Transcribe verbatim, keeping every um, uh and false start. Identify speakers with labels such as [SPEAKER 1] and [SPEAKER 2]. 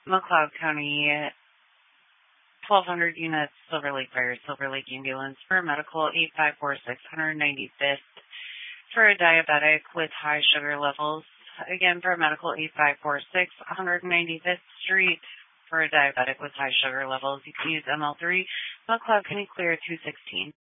[SPEAKER 1] McLeod County, twelve hundred units, Silver Lake Fire, Silver Lake Ambulance for medical eight five four six, one hundred ninety-fifth for a diabetic with high sugar levels. Again, for medical eight five four six, one hundred ninety-fifth Street for a diabetic with high sugar levels. You can use M L three, McLeod County Clear two sixteen.